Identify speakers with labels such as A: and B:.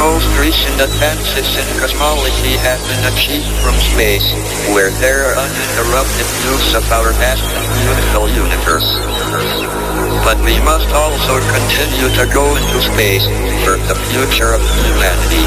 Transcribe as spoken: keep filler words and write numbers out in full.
A: most recent advances in cosmology have been achieved from space, where there are uninterrupted views of our vast and beautiful universe. But we must also continue to go into space for the future of humanity.